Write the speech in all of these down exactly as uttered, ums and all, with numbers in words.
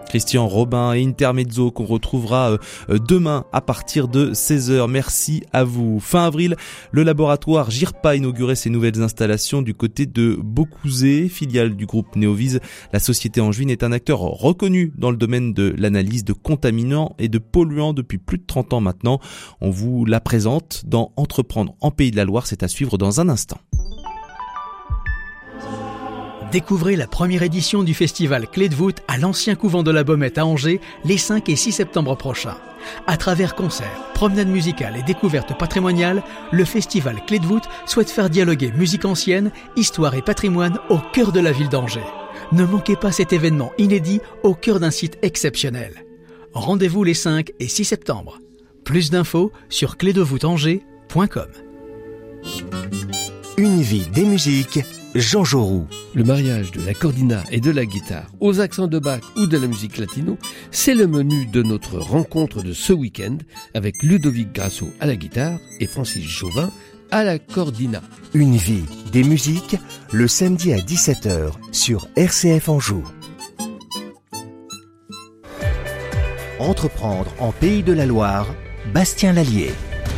Christian Robin et Intermezzo qu'on retrouvera demain à partir de seize heures. Merci à vous. Fin avril, le laboratoire GIRPA inaugurait ses nouvelles installations du côté de Beaucouzé, filiale du groupe Néovise. La société angevine est un acteur reconnu dans le domaine de l'analyse de contaminants et de polluants depuis plus de trente ans maintenant. On vous la présente dans Entreprendre en Pays de la Loire. C'est à suivre dans un instant. Découvrez la première édition du festival Clé de voûte à l'ancien couvent de la Baumette à Angers les cinq et six septembre prochains. À travers concerts, promenades musicales et découvertes patrimoniales, le festival Clé de voûte souhaite faire dialoguer musique ancienne, histoire et patrimoine au cœur de la ville d'Angers. Ne manquez pas cet événement inédit au cœur d'un site exceptionnel. Rendez-vous les cinq et six septembre. Plus d'infos sur clé de voûte angers point com. Une vie des musiques, Jean Jaurou. Le mariage de la cordina et de la guitare aux accents de Bach ou de la musique latino, c'est le menu de notre rencontre de ce week-end avec Ludovic Grasso à la guitare et Francis Chauvin à la cordina. Une vie des musiques, le samedi à dix-sept heures sur R C F Anjou. Entreprendre en Pays de la Loire, Bastien Lallier.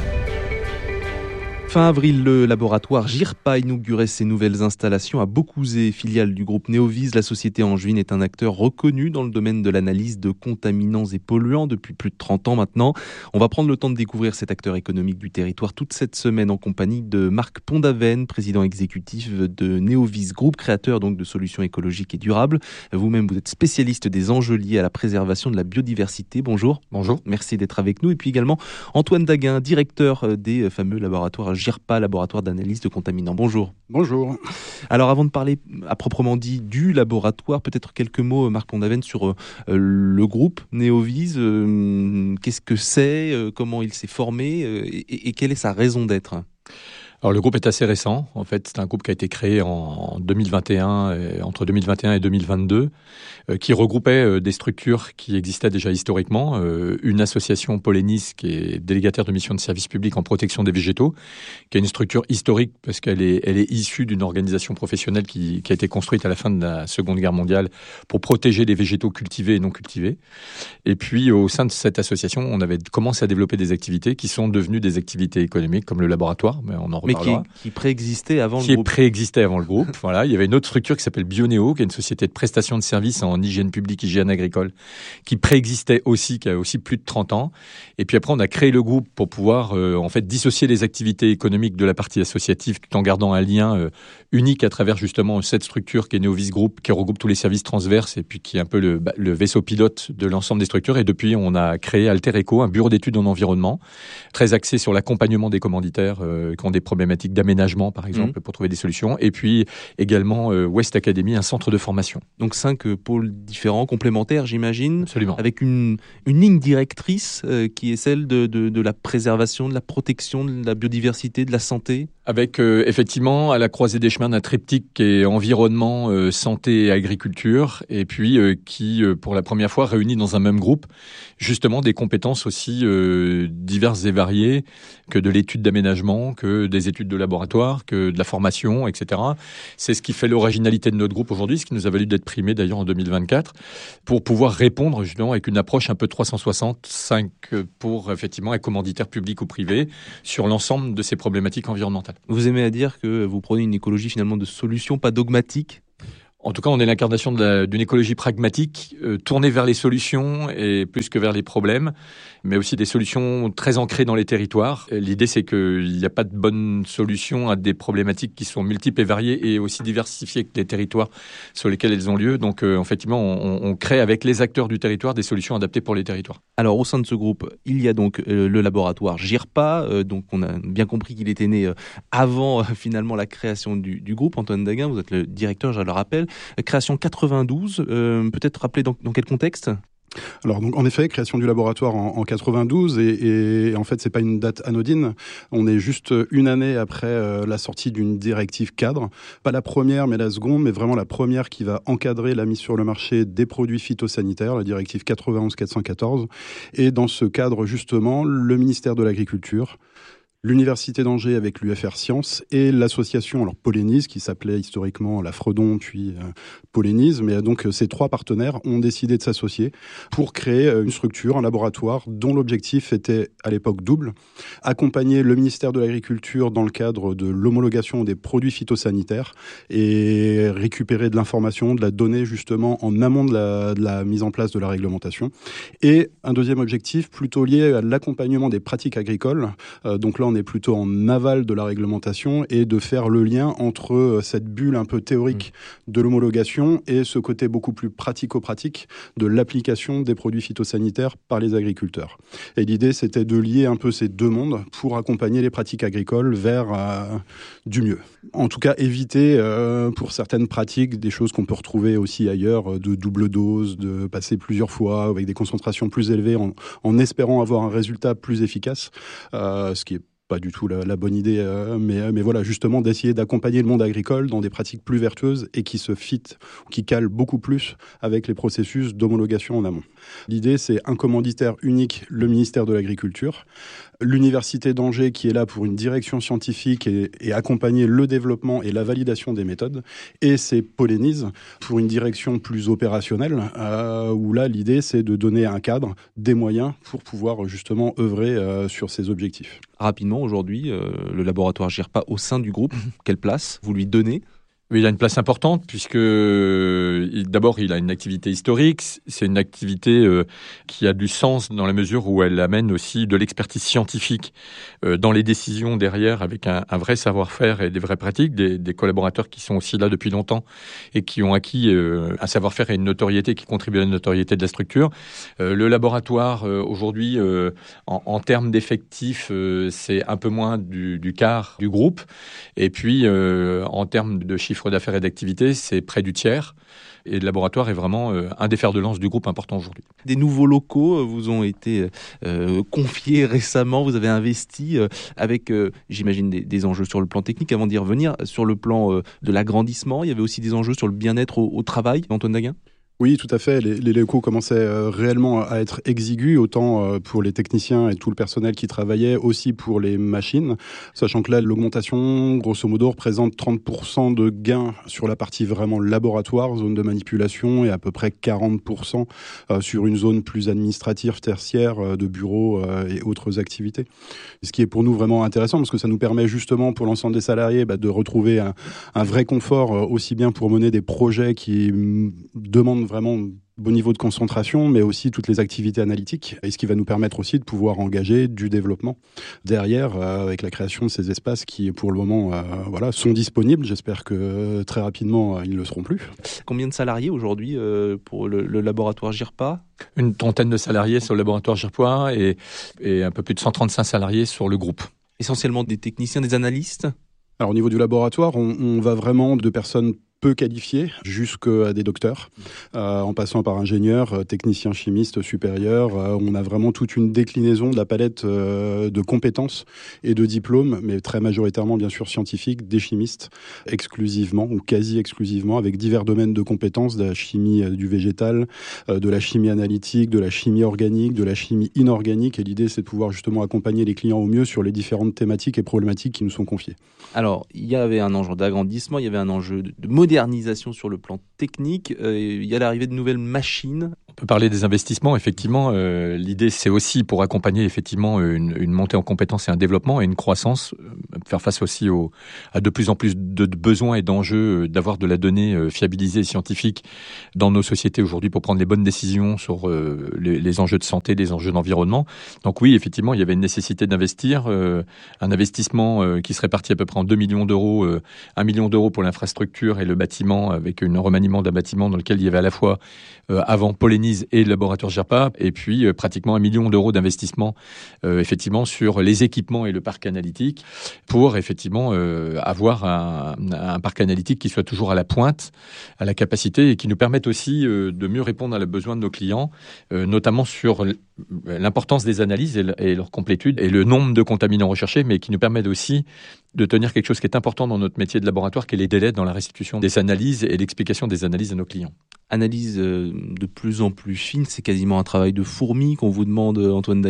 Fin avril, le laboratoire GIRPA inaugurait ses nouvelles installations à Beaucouzé, filiale du groupe Néovise. La société angevine est un acteur reconnu dans le domaine de l'analyse de contaminants et polluants depuis plus de trente ans maintenant. On va prendre le temps de découvrir cet acteur économique du territoire toute cette semaine en compagnie de Marc Pondavenne, président exécutif de Néovise, groupe créateur donc de solutions écologiques et durables. Vous-même, vous êtes spécialiste des enjeux liés à la préservation de la biodiversité. Bonjour. Bonjour. Merci d'être avec nous. Et puis également Antoine Daguin, directeur des fameux laboratoires GIRPA, laboratoire d'analyse de contaminants. Bonjour. Bonjour. Alors avant de parler à proprement dit du laboratoire, peut-être quelques mots, Marc Pondavenne, sur euh, le groupe Néovise. Euh, qu'est-ce que c'est, euh, comment il s'est formé euh, et, et quelle est sa raison d'être ? Alors le groupe est assez récent. En fait, c'est un groupe qui a été créé en deux mille vingt et un, et entre deux mille vingt et un et deux mille vingt-deux, euh, qui regroupait euh, des structures qui existaient déjà historiquement. Euh, une association Polénis, qui est délégataire de mission de service public en protection des végétaux, qui est une structure historique parce qu'elle est, elle est issue d'une organisation professionnelle qui, qui a été construite à la fin de la Seconde Guerre mondiale pour protéger les végétaux cultivés et non cultivés. Et puis, au sein de cette association, on avait commencé à développer des activités qui sont devenues des activités économiques, comme le laboratoire, mais on en Mais qui, qui préexistait avant qui le groupe. Qui préexistait avant le groupe. Voilà, il y avait une autre structure qui s'appelle Bionéo, qui est une société de prestation de services en hygiène publique, hygiène agricole, qui préexistait aussi, qui a aussi plus de trente ans. Et puis après, on a créé le groupe pour pouvoir euh, en fait dissocier les activités économiques de la partie associative, tout en gardant un lien euh, unique à travers justement cette structure qui est Néovise Group, qui regroupe tous les services transverses et puis qui est un peu le, bah, le vaisseau pilote de l'ensemble des structures. Et depuis, on a créé Alter Eco, un bureau d'études en environnement, très axé sur l'accompagnement des commanditaires euh, qui ont des problématiques d'aménagement, par exemple, mmh. pour trouver des solutions. Et puis également euh, West Academy, un centre de formation. Donc cinq euh, pôles différents, complémentaires, j'imagine. Absolument. Avec une, une ligne directrice euh, qui est celle de, de, de la préservation, de la protection, de la biodiversité, de la santé. Avec euh, effectivement à la croisée des chemins d'un triptyque qui est environnement, euh, santé et agriculture, et puis euh, qui, euh, pour la première fois, réunit dans un même groupe justement des compétences aussi euh, diverses et variées, que de l'étude d'aménagement, que des études de laboratoire, que de la formation, et cetera. C'est ce qui fait l'originalité de notre groupe aujourd'hui, ce qui nous a valu d'être primé d'ailleurs en deux mille vingt-quatre, pour pouvoir répondre justement avec une approche un peu trois cent soixante-cinq pour effectivement un commanditaire public ou privé sur l'ensemble de ces problématiques environnementales. Vous aimez à dire que vous prenez une écologie finalement de solutions, pas dogmatique ? En tout cas, on est l'incarnation de la, d'une écologie pragmatique, euh, tournée vers les solutions et plus que vers les problèmes, mais aussi des solutions très ancrées dans les territoires. L'idée, c'est qu'il n'y a pas de bonne solution à des problématiques qui sont multiples et variées et aussi diversifiées que les territoires sur lesquels elles ont lieu. Donc, euh, effectivement, on, on crée avec les acteurs du territoire des solutions adaptées pour les territoires. Alors, au sein de ce groupe, il y a donc euh, le laboratoire GIRPA. Euh, donc, on a bien compris qu'il était né euh, avant euh, finalement la création du, du groupe. Antoine Daguin, vous êtes le directeur, je le rappelle. Création quatre-vingt-douze, euh, peut-être rappeler dans, dans quel contexte ? Alors donc en effet, création du laboratoire en, en quatre-vingt-douze et, et en fait c'est pas une date anodine. On est juste une année après euh, la sortie d'une directive cadre, pas la première mais la seconde, mais vraiment la première qui va encadrer la mise sur le marché des produits phytosanitaires, la directive quatre-vingt-onze quatre cent quatorze. Et dans ce cadre justement, le ministère de l'Agriculture, l'Université d'Angers avec l'U F R Sciences et l'association alors Polénise, qui s'appelait historiquement la Fredon, puis euh, Polénise. Mais donc ces trois partenaires ont décidé de s'associer pour créer une structure, un laboratoire dont l'objectif était à l'époque double: accompagner le ministère de l'Agriculture dans le cadre de l'homologation des produits phytosanitaires et récupérer de l'information, de la donnée justement en amont de la, de la mise en place de la réglementation. Et un deuxième objectif plutôt lié à l'accompagnement des pratiques agricoles. Euh, donc là, on est plutôt en aval de la réglementation et de faire le lien entre cette bulle un peu théorique de l'homologation et ce côté beaucoup plus pratico-pratique de l'application des produits phytosanitaires par les agriculteurs. Et l'idée, c'était de lier un peu ces deux mondes pour accompagner les pratiques agricoles vers euh, du mieux. En tout cas, éviter euh, pour certaines pratiques des choses qu'on peut retrouver aussi ailleurs, de double dose, de passer plusieurs fois avec des concentrations plus élevées en, en espérant avoir un résultat plus efficace, euh, ce qui est pas du tout la, la bonne idée, euh, mais, mais voilà, justement d'essayer d'accompagner le monde agricole dans des pratiques plus vertueuses et qui se fitent, qui calent beaucoup plus avec les processus d'homologation en amont. L'idée, c'est un commanditaire unique, le ministère de l'Agriculture, l'Université d'Angers qui est là pour une direction scientifique et, et accompagner le développement et la validation des méthodes, et c'est Polénise pour une direction plus opérationnelle, euh, où là, l'idée, c'est de donner un cadre, des moyens pour pouvoir justement œuvrer euh, sur ces objectifs. Rapidement, aujourd'hui, euh, le laboratoire GIRPA au sein du groupe, quelle place vous lui donnez ? Oui, il a une place importante puisque d'abord il a une activité historique, c'est une activité euh, qui a du sens dans la mesure où elle amène aussi de l'expertise scientifique euh, dans les décisions derrière, avec un, un vrai savoir-faire et des vraies pratiques, des, des collaborateurs qui sont aussi là depuis longtemps et qui ont acquis euh, un savoir-faire et une notoriété qui contribuent à la notoriété de la structure. Euh, le laboratoire euh, aujourd'hui, euh, en, en termes d'effectifs, euh, c'est un peu moins du, du quart du groupe, et puis euh, en termes de chiffre d'affaires et d'activité, c'est près du tiers. Et le laboratoire est vraiment euh, un des fers de lance du groupe important aujourd'hui. Des nouveaux locaux vous ont été euh, confiés récemment. Vous avez investi euh, avec, euh, j'imagine, des, des enjeux sur le plan technique. Avant d'y revenir, sur le plan euh, de l'agrandissement, il y avait aussi des enjeux sur le bien-être au, au travail. Antoine Daguin ? Oui, tout à fait. Les, les locaux commençaient euh, réellement à être exigus, autant euh, pour les techniciens et tout le personnel qui travaillait, aussi pour les machines. Sachant que là, l'augmentation, grosso modo, représente trente pour cent de gains sur la partie vraiment laboratoire, zone de manipulation, et à peu près quarante pour cent euh, sur une zone plus administrative, tertiaire, euh, de bureaux euh, et autres activités. Ce qui est pour nous vraiment intéressant, parce que ça nous permet justement, pour l'ensemble des salariés, bah, de retrouver un, un vrai confort, euh, aussi bien pour mener des projets qui m- demandent vraiment bon niveau de concentration, mais aussi toutes les activités analytiques, et ce qui va nous permettre aussi de pouvoir engager du développement derrière, euh, avec la création de ces espaces qui, pour le moment, euh, voilà, sont disponibles. J'espère que euh, très rapidement, euh, ils ne le seront plus. Combien de salariés aujourd'hui euh, pour le, le laboratoire GIRPA ? Une trentaine de salariés sur le laboratoire GIRPA et, et un peu plus de cent trente-cinq salariés sur le groupe. Essentiellement des techniciens, des analystes ? Alors au niveau du laboratoire, on, on va vraiment de personnes peu qualifiés jusqu'à des docteurs, euh, en passant par ingénieurs, euh, techniciens chimistes supérieurs. Euh, on a vraiment toute une déclinaison de la palette euh, de compétences et de diplômes, mais très majoritairement bien sûr scientifiques, des chimistes exclusivement ou quasi exclusivement, avec divers domaines de compétences, de la chimie euh, du végétal, euh, de la chimie analytique, de la chimie organique, de la chimie inorganique. Et l'idée, c'est de pouvoir justement accompagner les clients au mieux sur les différentes thématiques et problématiques qui nous sont confiées. Alors, il y avait un enjeu d'agrandissement, il y avait un enjeu de modernisation sur le plan technique, euh, il y a l'arrivée de nouvelles machines. On peut parler des investissements, effectivement. Euh, l'idée, c'est aussi pour accompagner effectivement une, une montée en compétences et un développement et une croissance, euh, faire face aussi au, à de plus en plus de, de besoins et d'enjeux, euh, d'avoir de la donnée euh, fiabilisée et scientifique dans nos sociétés aujourd'hui pour prendre les bonnes décisions sur euh, les, les enjeux de santé, les enjeux d'environnement. Donc oui, effectivement, il y avait une nécessité d'investir, euh, un investissement euh, qui se répartit à peu près en deux millions d'euros, euh, un million d'euros pour l'infrastructure et le bâtiment, avec un remaniement d'un bâtiment dans lequel il y avait à la fois euh, avant Polénise et le laboratoire GIRPA, et puis euh, pratiquement un million d'euros d'investissement euh, effectivement sur les équipements et le parc analytique pour effectivement euh, avoir un, un parc analytique qui soit toujours à la pointe, à la capacité et qui nous permette aussi euh, de mieux répondre à les besoins de nos clients, euh, notamment sur l'importance des analyses et, et leur complétude et le nombre de contaminants recherchés, mais qui nous permettent aussi de tenir quelque chose qui est important dans notre métier de laboratoire, qui est les délais dans la restitution des analyses et l'explication des analyses à nos clients. Analyse de plus en plus fine, c'est quasiment un travail de fourmi qu'on vous demande, Antoine Daguin.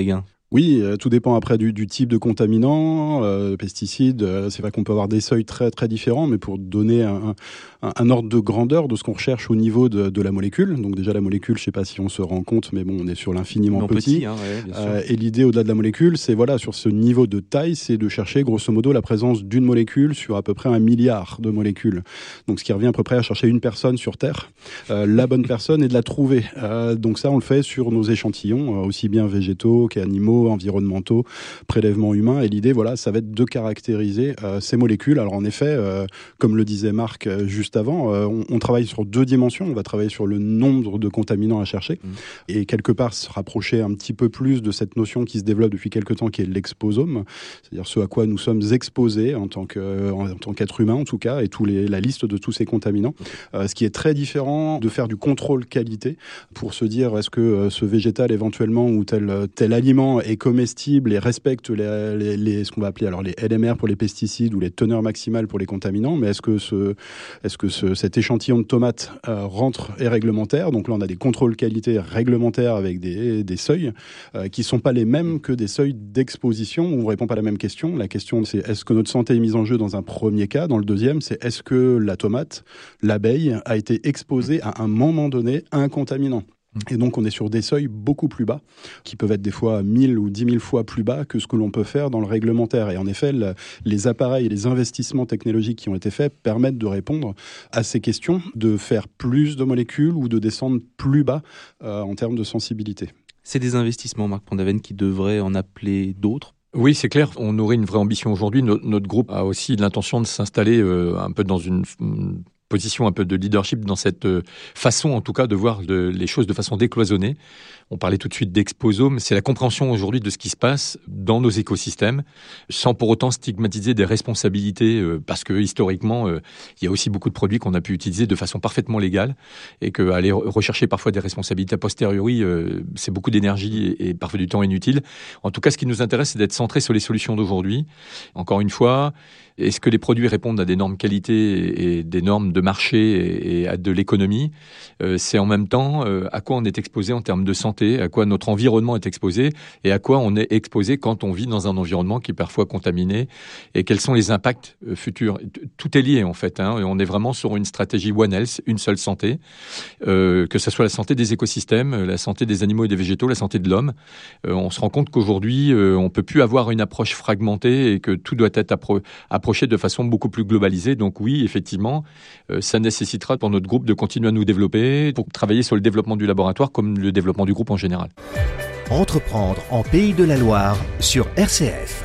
Oui, euh, tout dépend après du, du type de contaminant, euh, pesticides. Euh, c'est vrai qu'on peut avoir des seuils très très différents, mais pour donner un, un, un ordre de grandeur de ce qu'on recherche au niveau de, de la molécule. Donc déjà la molécule, je sais pas si on se rend compte, mais bon, on est sur l'infiniment Non, petit. petit hein, ouais, bien sûr. Euh, et l'idée au-delà de la molécule, c'est voilà sur ce niveau de taille, c'est de chercher grosso modo la présence d'une molécule sur à peu près un milliard de molécules. Donc ce qui revient à peu près à chercher une personne sur Terre, euh, la bonne personne et de la trouver. Euh, donc ça, on le fait sur nos échantillons, euh, aussi bien végétaux qu'animaux, environnementaux, prélèvements humains. Et l'idée, voilà, ça va être de caractériser euh, ces molécules. Alors en effet, euh, comme le disait Marc euh, juste avant, euh, on, on travaille sur deux dimensions. On va travailler sur le nombre de contaminants à chercher mmh. et quelque part se rapprocher un petit peu plus de cette notion qui se développe depuis quelque temps, qui est l'exposome, c'est-à-dire ce à quoi nous sommes exposés en tant que, en, en tant qu'être humain en tout cas, et tous les, la liste de tous ces contaminants. Euh, ce qui est très différent de faire du contrôle qualité pour se dire est-ce que euh, ce végétal éventuellement ou tel tel aliment est comestible et respecte les, les, les, ce qu'on va appeler alors les L M R pour les pesticides ou les teneurs maximales pour les contaminants, mais est-ce que, ce, est-ce que ce, cet échantillon de tomates euh, rentre et réglementaire? Donc là, on a des contrôles qualité réglementaires avec des, des seuils euh, qui ne sont pas les mêmes que des seuils d'exposition où on ne répond pas à la même question. La question, c'est est-ce que notre santé est mise en jeu dans un premier cas? Dans le deuxième, c'est est-ce que la tomate, l'abeille, a été exposée à un moment donné à un contaminant? Et donc, on est sur des seuils beaucoup plus bas, qui peuvent être des fois mille ou dix mille fois plus bas que ce que l'on peut faire dans le réglementaire. Et en effet, le, les appareils et les investissements technologiques qui ont été faits permettent de répondre à ces questions, de faire plus de molécules ou de descendre plus bas euh, en termes de sensibilité. C'est des investissements, Marc Pondaven, qui devraient en appeler d'autres? Oui, c'est clair. On aurait une vraie ambition aujourd'hui. Notre, notre groupe a aussi l'intention de s'installer euh, un peu dans une... une position un peu de leadership dans cette façon, en tout cas, de voir de, les choses de façon décloisonnée. On parlait tout de suite d'exposome. C'est la compréhension aujourd'hui de ce qui se passe dans nos écosystèmes, sans pour autant stigmatiser des responsabilités, euh, parce que historiquement, euh, il y a aussi beaucoup de produits qu'on a pu utiliser de façon parfaitement légale, et qu'aller rechercher parfois des responsabilités a posteriori, euh, c'est beaucoup d'énergie et, et parfois du temps inutile. En tout cas, ce qui nous intéresse, c'est d'être centré sur les solutions d'aujourd'hui. Encore une fois, est-ce que les produits répondent à des normes qualité et des normes de marché et à de l'économie? euh, C'est en même temps euh, à quoi on est exposé en termes de santé, à quoi notre environnement est exposé et à quoi on est exposé quand on vit dans un environnement qui est parfois contaminé, et quels sont les impacts euh, futurs. Tout est lié en fait, hein, et on est vraiment sur une stratégie One Health, une seule santé, euh, que ce soit la santé des écosystèmes, la santé des animaux et des végétaux, la santé de l'homme. Euh, on se rend compte qu'aujourd'hui, euh, on peut plus avoir une approche fragmentée et que tout doit être appro- approché de façon beaucoup plus globalisée. Donc oui, effectivement, euh, ça nécessitera pour notre groupe de continuer à nous développer, pour travailler sur le développement du laboratoire comme le développement du groupe en général. Entreprendre en Pays de la Loire sur R C F.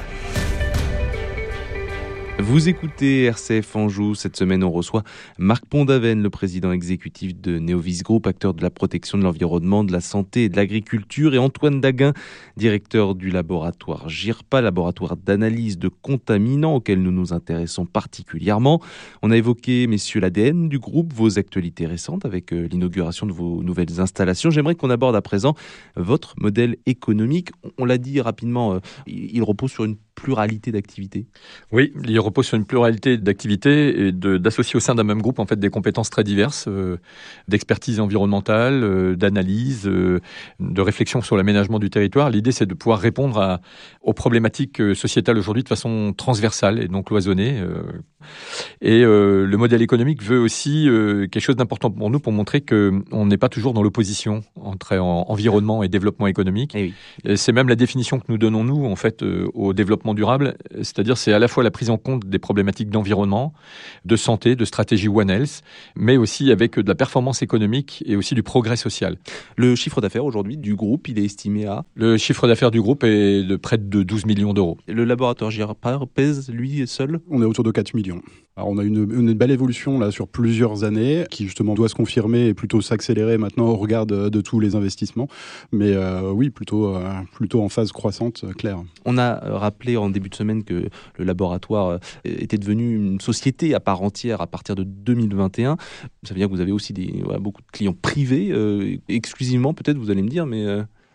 Vous écoutez R C F Anjou. Cette semaine, on reçoit Marc Pondaven, le président exécutif de Neovis Group, acteur de la protection de l'environnement, de la santé et de l'agriculture, et Antoine Daguin, directeur du laboratoire GIRPA, laboratoire d'analyse de contaminants auquel nous nous intéressons particulièrement. On a évoqué, messieurs, l'A D N du groupe, vos actualités récentes avec euh, l'inauguration de vos nouvelles installations. J'aimerais qu'on aborde à présent votre modèle économique. On l'a dit rapidement, euh, il repose sur une pluralité d'activités. Oui, il repose sur une pluralité d'activités et de, d'associer au sein d'un même groupe en fait des compétences très diverses, euh, d'expertise environnementale, euh, d'analyse, euh, de réflexion sur l'aménagement du territoire. L'idée, c'est de pouvoir répondre à, aux problématiques sociétales aujourd'hui de façon transversale et non cloisonnée. Euh, et euh, le modèle économique veut aussi euh, quelque chose d'important pour nous, pour montrer qu'on n'est pas toujours dans l'opposition entre en, environnement et développement économique. Et oui. Et c'est même la définition que nous donnons, nous, en fait, euh, au développement durable, c'est-à-dire c'est à la fois la prise en compte des problématiques d'environnement, de santé, de stratégie One Health, mais aussi avec de la performance économique et aussi du progrès social. Le chiffre d'affaires aujourd'hui du groupe, il est estimé à ? Le chiffre d'affaires du groupe est de près de douze millions d'euros. Le laboratoire GIRPA pèse, lui, seul ? On est autour de quatre millions. Alors on a une, une belle évolution là sur plusieurs années qui justement doit se confirmer et plutôt s'accélérer maintenant au regard de, de tous les investissements. Mais euh, oui, plutôt, euh, plutôt en phase croissante, euh, claire. On a rappelé en début de semaine que le laboratoire était devenu une société à part entière à partir de deux mille vingt et un. Ça veut dire que vous avez aussi des, voilà, beaucoup de clients privés, euh, exclusivement peut-être, vous allez me dire, mais... Euh...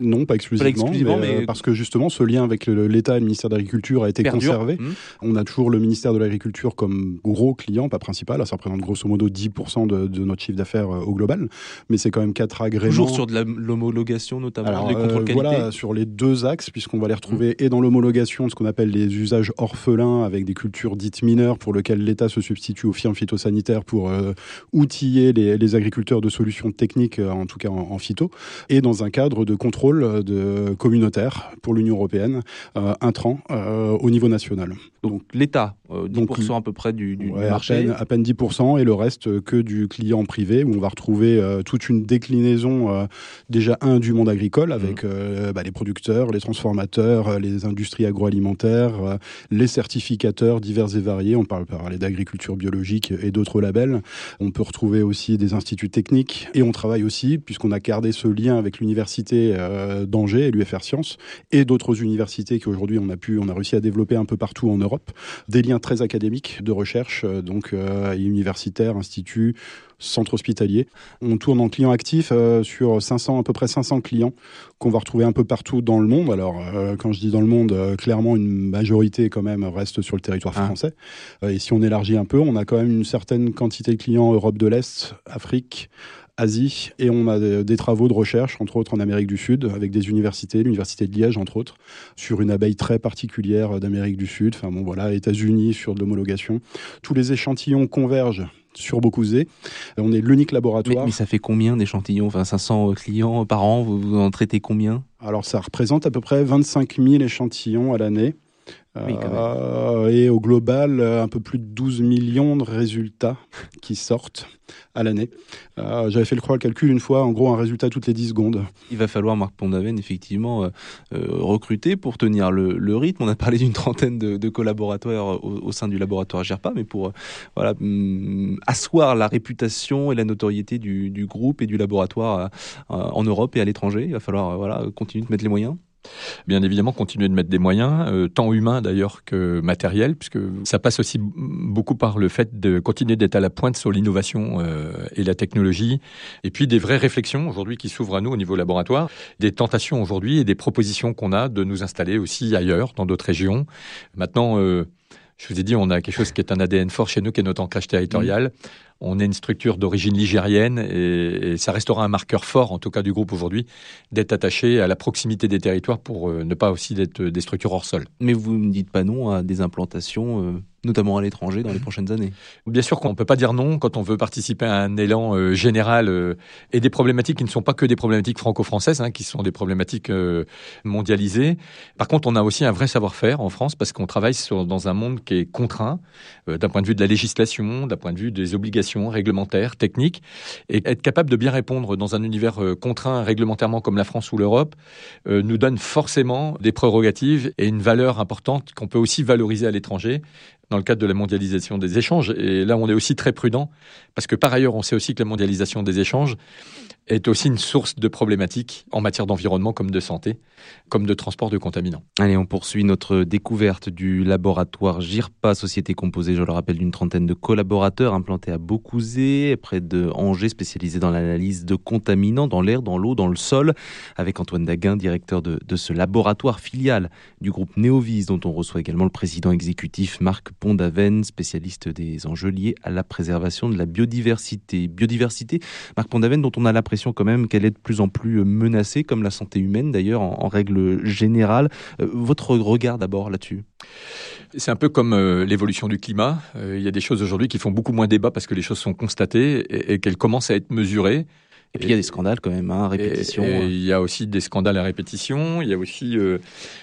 Non, pas exclusivement, pas exclusivement mais, mais... Euh, parce que justement, ce lien avec le, l'État et le ministère de l'Agriculture a été Perdure. conservé. Mmh. On a toujours le ministère de l'Agriculture comme gros client, pas principal. Là, ça représente grosso modo dix pour cent de, de notre chiffre d'affaires euh, au global. Mais c'est quand même quatre agréments. Toujours sur de la, l'homologation, notamment, Alors, les contrôles euh, qualité. Voilà, sur les deux axes, puisqu'on va les retrouver mmh. et dans l'homologation de ce qu'on appelle les usages orphelins avec des cultures dites mineures pour lesquelles l'État se substitue aux firmes phytosanitaires pour euh, outiller les, les agriculteurs de solutions techniques, euh, en tout cas en, en phyto, et dans un cadre de contrôle de communautaire pour l'Union européenne, euh, intrant euh, au niveau national. Donc, donc l'État, euh, dix pour cent donc, à peu près du, du, ouais, du marché. À peine, à peine dix pour cent et le reste que du client privé, où on va retrouver euh, toute une déclinaison, euh, déjà un du monde agricole, avec mmh. euh, bah, les producteurs, les transformateurs, les industries agroalimentaires, euh, les certificateurs divers et variés. On parle parler d'agriculture biologique et d'autres labels. On peut retrouver aussi des instituts techniques et on travaille aussi, puisqu'on a gardé ce lien avec l'université euh, d'Angers et l'U F R Sciences et d'autres universités qu'aujourd'hui on a pu, on a réussi à développer un peu partout en Europe. Des liens très académiques de recherche, donc euh, universitaires, instituts, centres hospitaliers. On tourne en clients actifs euh, sur cinq cents, à peu près cinq cents clients qu'on va retrouver un peu partout dans le monde. Alors, euh, quand je dis dans le monde, euh, clairement, une majorité quand même reste sur le territoire ah. français. Euh, et si on élargit un peu, on a quand même une certaine quantité de clients Europe de l'Est, Afrique, Asie, et on a des, des travaux de recherche, entre autres en Amérique du Sud, avec des universités, l'université de Liège, entre autres, sur une abeille très particulière d'Amérique du Sud. Enfin bon, voilà, États-Unis sur de l'homologation. Tous les échantillons convergent sur Beaucouzé. On est l'unique laboratoire. Mais, mais ça fait combien d'échantillons ? Enfin, cinq cents clients par an, vous, vous en traitez combien ? Alors, ça représente à peu près vingt-cinq mille échantillons à l'année. Oui, euh, et au global, un peu plus de douze millions de résultats qui sortent à l'année. Euh, j'avais fait le croix le calcul une fois, en gros un résultat toutes les dix secondes. Il va falloir, Marc Pondaven, effectivement, euh, euh, recruter pour tenir le, le rythme. On a parlé d'une trentaine de, de collaborateurs au, au sein du laboratoire GIRPA, mais pour euh, voilà, hum, asseoir la réputation et la notoriété du, du groupe et du laboratoire euh, en Europe et à l'étranger, il va falloir euh, voilà, continuer de mettre les moyens. Bien évidemment, continuer de mettre des moyens, euh, tant humains d'ailleurs que matériels, puisque ça passe aussi beaucoup par le fait de continuer d'être à la pointe sur l'innovation euh, et la technologie, et puis des vraies réflexions aujourd'hui qui s'ouvrent à nous au niveau laboratoire, des tentations aujourd'hui et des propositions qu'on a de nous installer aussi ailleurs, dans d'autres régions. Maintenant, euh, je vous ai dit, on a quelque chose qui est un A D N fort chez nous, qui est notre ancrage territorial. Mmh. On est une structure d'origine ligérienne et, et ça restera un marqueur fort, en tout cas du groupe aujourd'hui, d'être attaché à la proximité des territoires pour euh, ne pas aussi être des structures hors sol. Mais vous ne dites pas non à des implantations, euh, notamment à l'étranger, dans les prochaines années ? Bien sûr qu'on ne peut pas dire non quand on veut participer à un élan euh, général euh, et des problématiques qui ne sont pas que des problématiques franco-françaises, hein, qui sont des problématiques euh, mondialisées. Par contre, on a aussi un vrai savoir-faire en France parce qu'on travaille sur, dans un monde qui est contraint euh, d'un point de vue de la législation, d'un point de vue des obligations réglementaires, techniques, et être capable de bien répondre dans un univers euh, contraint réglementairement comme la France ou l'Europe euh, nous donne forcément des prérogatives et une valeur importante qu'on peut aussi valoriser à l'étranger dans le cadre de la mondialisation des échanges. Et là, on est aussi très prudent parce que par ailleurs, on sait aussi que la mondialisation des échanges est aussi une source de problématiques en matière d'environnement comme de santé, comme de transport de contaminants. Allez, on poursuit notre découverte du laboratoire GIRPA, société composée, je le rappelle, d'une trentaine de collaborateurs implantés à Beaucouzé, près de Angers, spécialisé dans l'analyse de contaminants dans l'air, dans l'eau, dans le sol, avec Antoine Daguin, directeur de, de ce laboratoire filiale du groupe Neovis, dont on reçoit également le président exécutif Marc Pondaven, spécialiste des enjeux liés à la préservation de la biodiversité. Biodiversité, Marc Pondaven, dont on a l'impression quand même qu'elle est de plus en plus menacée, comme la santé humaine d'ailleurs, en, en règle générale. Euh, votre regard d'abord là-dessus ? C'est un peu comme euh, l'évolution du climat. Euh, il y a des choses aujourd'hui qui font beaucoup moins débat parce que les choses sont constatées et, et qu'elles commencent à être mesurées. Et puis il y a des scandales quand même, hein, à répétition. Et, et il y a aussi des scandales à répétition. Il y a aussi euh,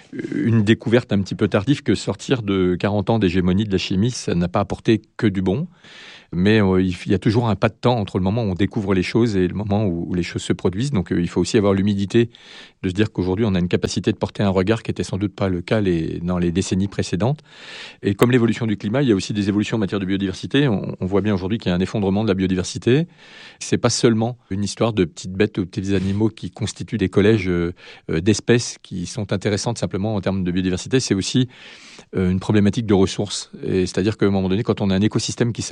une découverte un petit peu tardive que sortir de quarante ans d'hégémonie de la chimie, ça n'a pas apporté que du bon. Mais euh, il y a toujours un pas de temps entre le moment où on découvre les choses et le moment où, où les choses se produisent. Donc euh, il faut aussi avoir l'humilité de se dire qu'aujourd'hui on a une capacité de porter un regard qui n'était sans doute pas le cas les, dans les décennies précédentes. Et comme l'évolution du climat, il y a aussi des évolutions en matière de biodiversité. On, on voit bien aujourd'hui qu'il y a un effondrement de la biodiversité. C'est pas seulement une histoire de petites bêtes ou de petits animaux qui constituent des collèges euh, d'espèces qui sont intéressantes simplement en termes de biodiversité. C'est aussi euh, une problématique de ressources. Et c'est-à-dire qu'à un moment donné, quand on a un écosystème qui s'appauvrit,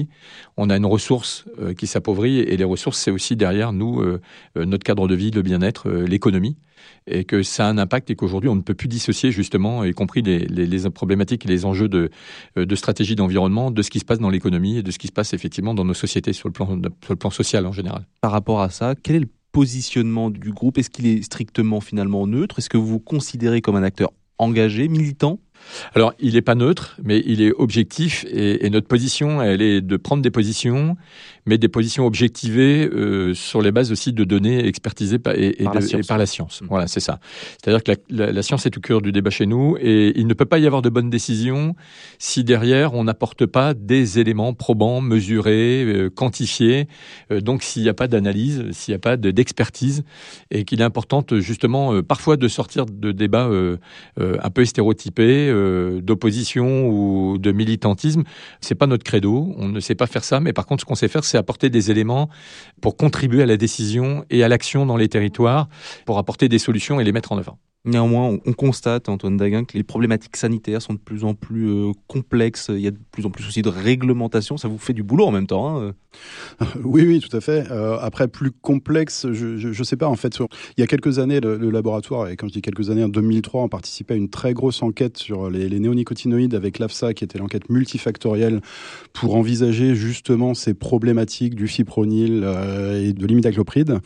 s'appauvrit, on a une ressource euh, qui s'appauvrit, et les ressources, c'est aussi derrière nous, euh, notre cadre de vie, le bien-être, euh, l'économie, et que ça a un impact et qu'aujourd'hui, on ne peut plus dissocier justement, y compris les, les, les problématiques et les enjeux de, de stratégie d'environnement, de ce qui se passe dans l'économie et de ce qui se passe effectivement dans nos sociétés sur le plan, sur le plan social en général. Par rapport à ça, quel est le positionnement du groupe? Est-ce qu'il est strictement finalement neutre? Est-ce que vous vous considérez comme un acteur engagé, militant? Alors, il n'est pas neutre, mais il est objectif, et, et notre position, elle est de prendre des positions, mais des positions objectivées euh, sur les bases aussi de données expertisées par, et, et, par, de, la et par la science. Mmh. Voilà, c'est ça. C'est-à-dire que la, la, la science est au cœur du débat chez nous, et il ne peut pas y avoir de bonnes décisions si derrière on n'apporte pas des éléments probants, mesurés, euh, quantifiés. Euh, donc, s'il n'y a pas d'analyse, s'il n'y a pas de, d'expertise, et qu'il est important justement euh, parfois de sortir de débats euh, euh, un peu stéréotypés, euh, d'opposition ou de militantisme, c'est pas notre credo. On ne sait pas faire ça, mais par contre, ce qu'on sait faire, c'est apporter des éléments pour contribuer à la décision et à l'action dans les territoires, pour apporter des solutions et les mettre en œuvre. Néanmoins, on constate, Antoine Daguin, que les problématiques sanitaires sont de plus en plus euh, complexes. Il y a de plus en plus aussi de réglementation. Ça vous fait du boulot en même temps, hein? Oui, oui, tout à fait. Euh, après, plus complexe, je ne sais pas. En fait, sur, il y a quelques années, le, le laboratoire, et quand je dis quelques années, en deux mille trois, on participait à une très grosse enquête sur les, les néonicotinoïdes avec l'AFSA, qui était l'enquête multifactorielle pour envisager justement ces problématiques du fipronil euh, et de l'imidaclopride.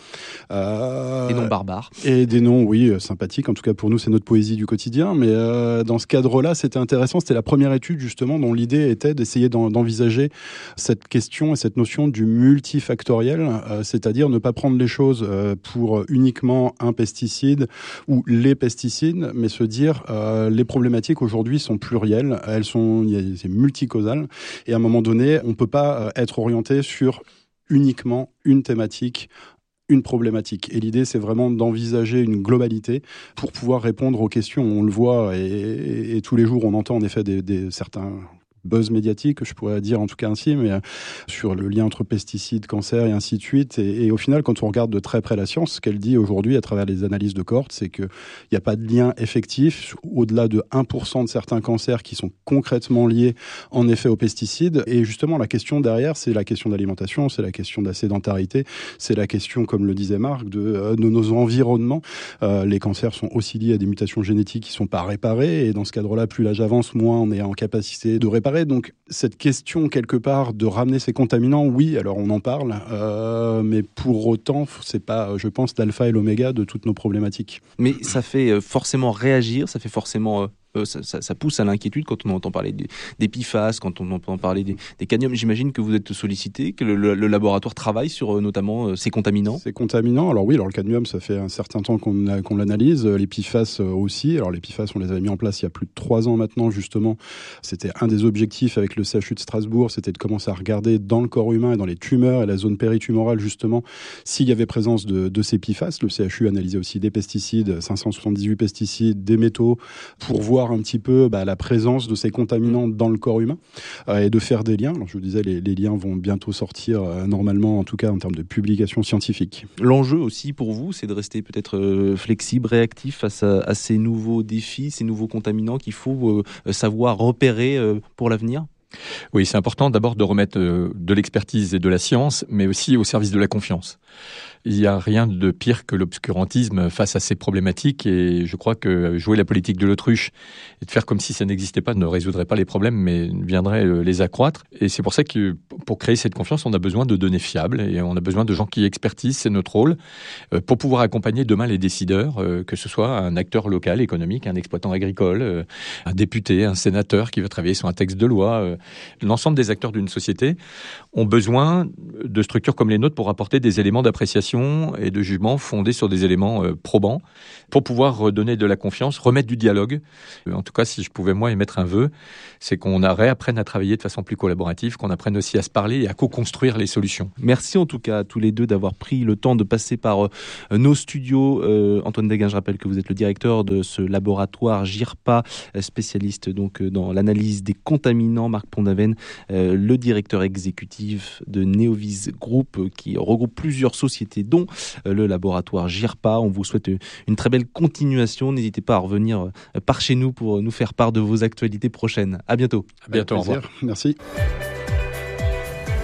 Euh, des noms barbares. Et des noms, oui, sympathiques. En tout cas, pour nous, c'est notre poésie du quotidien. Mais euh, dans ce cadre-là, c'était intéressant. C'était la première étude, justement, dont l'idée était d'essayer d'en, d'envisager cette question et cette notion du multifactoriel, euh, c'est-à-dire ne pas prendre les choses euh, pour uniquement un pesticide ou les pesticides, mais se dire euh, les problématiques aujourd'hui sont plurielles, elles sont, c'est multicausal, et à un moment donné, on ne peut pas euh, être orienté sur uniquement une thématique, une problématique. Et l'idée, c'est vraiment d'envisager une globalité pour pouvoir répondre aux questions. On le voit, et, et, et tous les jours, on entend en effet des, des certains buzz médiatique, je pourrais dire en tout cas ainsi, mais sur le lien entre pesticides, cancer et ainsi de suite. Et, et au final, quand on regarde de très près la science, ce qu'elle dit aujourd'hui à travers les analyses de cohorte, c'est qu'il n'y a pas de lien effectif au-delà de un pour cent de certains cancers qui sont concrètement liés en effet aux pesticides. Et justement, la question derrière, c'est la question d'alimentation, c'est la question de la sédentarité, c'est la question, comme le disait Marc, de, de nos environnements. Euh, les cancers sont aussi liés à des mutations génétiques qui ne sont pas réparées. Et dans ce cadre-là, plus l'âge avance, moins on est en capacité de réparer. Donc cette question quelque part de ramener ces contaminants, oui, alors on en parle, euh, mais pour autant, c'est pas, je pense, l'alpha et l'oméga de toutes nos problématiques. Mais ça fait forcément réagir, ça fait forcément... Euh... Euh, ça, ça, ça pousse à l'inquiétude quand on entend parler des, des P F A S, quand on entend parler des, des cadmiums. J'imagine que vous êtes sollicité, que le, le, le laboratoire travaille sur euh, notamment euh, ces contaminants. Ces contaminants, alors oui, alors le cadmium, ça fait un certain temps qu'on, a, qu'on l'analyse. Les P F A S aussi. Alors les P F A S, on les avait mis en place il y a plus de trois ans maintenant, justement. C'était un des objectifs avec le C H U de Strasbourg, c'était de commencer à regarder dans le corps humain et dans les tumeurs et la zone péritumorale, justement, s'il y avait présence de, de ces P F A S. Le C H U analysait aussi des pesticides, cinq cent soixante-dix-huit pesticides, des métaux, pour voir un petit peu bah, la présence de ces contaminants dans le corps humain euh, et de faire des liens. Alors, je vous disais, les, les liens vont bientôt sortir euh, normalement, en tout cas en termes de publication scientifique. L'enjeu aussi pour vous, c'est de rester peut-être euh, flexible, réactif face à, à ces nouveaux défis, ces nouveaux contaminants qu'il faut euh, savoir repérer euh, pour l'avenir. Oui, c'est important d'abord de remettre euh, de l'expertise et de la science, mais aussi au service de la confiance. Il n'y a rien de pire que l'obscurantisme face à ces problématiques, et je crois que jouer la politique de l'autruche et de faire comme si ça n'existait pas ne résoudrait pas les problèmes, mais viendrait les accroître. Et c'est pour ça que pour créer cette confiance, on a besoin de données fiables et on a besoin de gens qui expertisent, c'est notre rôle, pour pouvoir accompagner demain les décideurs, que ce soit un acteur local, économique, un exploitant agricole, un député, un sénateur qui va travailler sur un texte de loi. L'ensemble des acteurs d'une société ont besoin de structures comme les nôtres pour apporter des éléments d'appréciation et de jugement fondés sur des éléments euh, probants pour pouvoir redonner de la confiance, remettre du dialogue. Euh, en tout cas, si je pouvais moi émettre un vœu, c'est qu'on réapprenne à travailler de façon plus collaborative, qu'on apprenne aussi à se parler et à co-construire les solutions. Merci en tout cas à tous les deux d'avoir pris le temps de passer par euh, nos studios. Euh, Antoine Daguin, je rappelle que vous êtes le directeur de ce laboratoire GIRPA, spécialiste donc dans l'analyse des contaminants. Marc Pondaven, euh, le directeur exécutif de Neovis Group, euh, qui regroupe plusieurs sociétés dont le laboratoire GIRPA. On vous souhaite une très belle continuation. N'hésitez pas à revenir par chez nous pour nous faire part de vos actualités prochaines. À bientôt. À bientôt. Au revoir. Merci.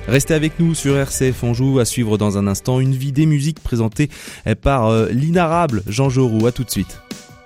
Restez avec nous sur R C F Anjou, à suivre dans un instant une vie des musiques présentée par euh, l'inarrable Jean Jaurou. À tout de suite.